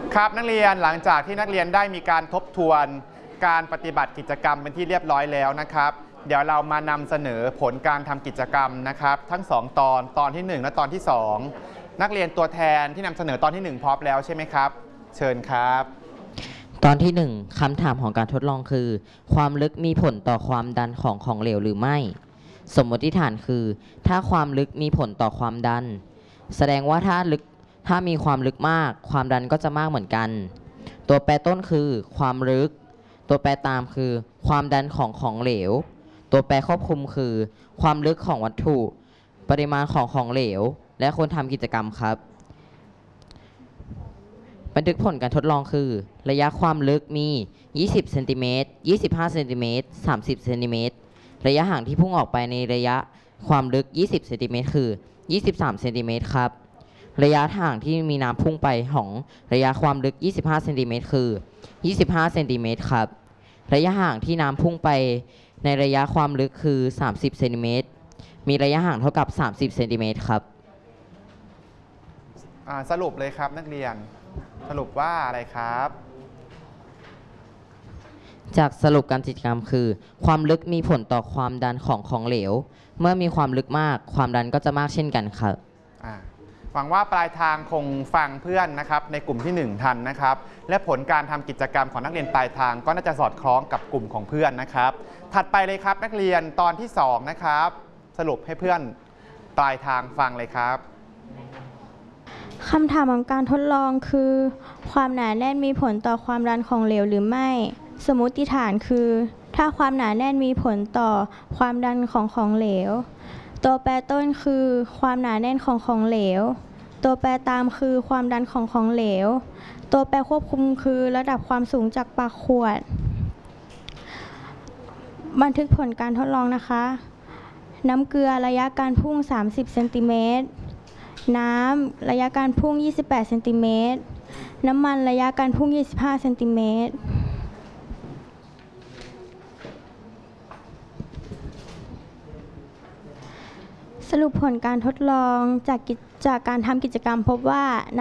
ครับนักเรียนหลังจากที่นักเรียนได้มีการทบทวนการปฏิบัติกิจกรรมเป็นที่เรียบร้อยแล้วนะครับเดี๋ยวเรามานำเสนอผลการทำกิจกรรมนะครับทั้ง2ตอนที่1และตอนที่2นักเรียนตัวแทนที่นำเสนอตอนที่1พร้อมแล้วใช่ไหมครับเชิญครับตอนที่1คำถามของการทดลองคือความลึกมีผลต่อความดันของเหลวหรือไม่สมมติฐานคือถ้าความลึกมีผลต่อความดันแสดงว่าถ้ามีความลึกมากความดันก็จะมากเหมือนกันตัวแปรต้นคือความลึกตัวแปรตามคือความดันของเหลวตัวแปรควบคุมคือความลึกของวัตถุปริมาณของเหลวและคนทำกิจกรรมครับบันทึกผลการทดลองคือระยะความลึกมี20เซนติเมตร25เซนติเมตร30เซนติเมตรระยะห่างที่พุ่งออกไปในระยะความลึก20เซนติเมตรคือ23เซนติเมตรครับระยะห่างที่มีน้ำพุ่งไปของระยะความลึก25เซนติเมตรคือ25เซนติเมตรครับระยะห่างที่น้ำพุ่งไปในระยะความลึกคือ30เซนติเมตรมีระยะห่างเท่ากับ30เซนติเมตรครับสรุปเลยครับนักเรียนสรุปว่าอะไรครับจากสรุปการกิจกรรมคือความลึกมีผลต่อความดันของเหลวเมื่อมีความลึกมากความดันก็จะมากเช่นกันครับหวังว่าปลายทางคงฟังเพื่อนนะครับในกลุ่มที่1ทันนะครับและผลการทำกิจกรรมของนักเรียนปลายทางก็น่าจะสอดคล้องกับกลุ่มของเพื่อนนะครับถัดไปเลยครับนักเรียนตอนที่2นะครับสรุปให้เพื่อนปลายทางฟังเลยครับคำถามของการทดลองคือความหนาแน่นมีผลต่อความดันของเหลวหรือไม่สมมติฐานคือถ้าความหนาแน่นมีผลต่อความดันของเหลวตัวแปรต้นคือความหนาแน่นของเหลวตัวแปรตามคือความดันของเหลวตัวแปรควบคุมคือระดับความสูงจากปากขวดบันทึกผลการทดลองนะคะน้ำเกลือระยะการพุ่ง30เซนติเมตรน้ำระยะการพุ่ง28เซนติเมตรน้ำมันระยะการพุ่ง25เซนติเมตรสรุปผลการทดลองจากการทำกิจกรรมพบว่า